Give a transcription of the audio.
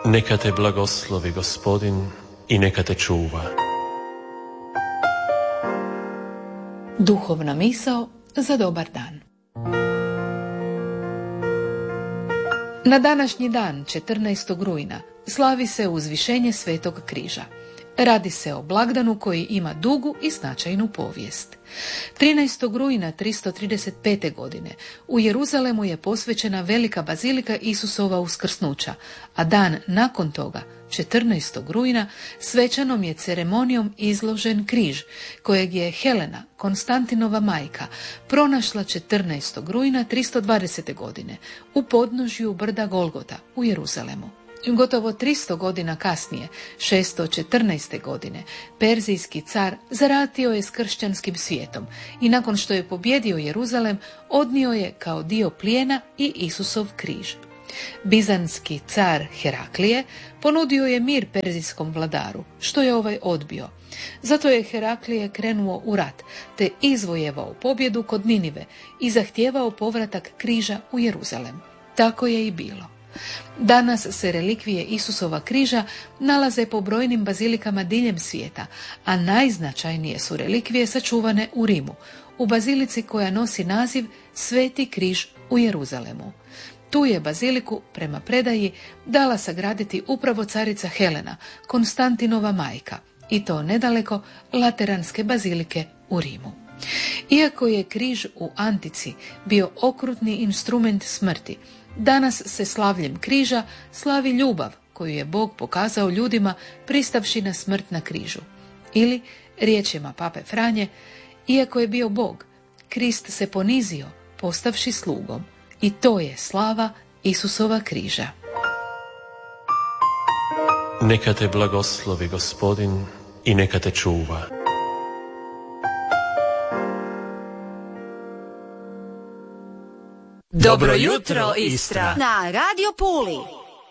Neka te blagoslovi Gospodin i neka te čuva. Duhovna misao za dobar dan. Na današnji dan, 14. rujna, slavi se uzvišenje Svetog križa. Radi se o blagdanu koji ima dugu i značajnu povijest. 13. rujna 335. godine u Jeruzalemu je posvećena velika bazilika Isusova uskrsnuća, a dan nakon toga, 14. rujna, svečanom je ceremonijom izložen križ, kojeg je Helena, Konstantinova majka, pronašla 14. rujna 320. godine u podnožju brda Golgota u Jeruzalemu. Gotovo 300 godina kasnije, 614. godine, perzijski car zaratio je s kršćanskim svijetom i nakon što je pobjedio Jeruzalem, odnio je kao dio plijena i Isusov križ. Bizanski car Heraklije ponudio je mir perzijskom vladaru, što je ovaj odbio. Zato je Heraklije krenuo u rat, te izvojevao pobjedu kod Ninive i zahtijevao povratak križa u Jeruzalem. Tako je i bilo. Danas se relikvije Isusova križa nalaze po brojnim bazilikama diljem svijeta, a najznačajnije su relikvije sačuvane u Rimu, u bazilici koja nosi naziv Sveti križ u Jeruzalemu. Tu je baziliku, prema predaji, dala sagraditi upravo carica Helena, Konstantinova majka, i to nedaleko Lateranske bazilike u Rimu. Iako je križ u antici bio okrutni instrument smrti, danas se slavljem križa slavi ljubav koju je Bog pokazao ljudima pristavši na smrt na križu. Ili, riječima Pape Franje, iako je bio Bog, Krist se ponizio postavši slugom, i to je slava Isusova križa. Neka te blagoslovi Gospodin i neka te čuva. Dobro jutro, Istra! Na Radio Puli!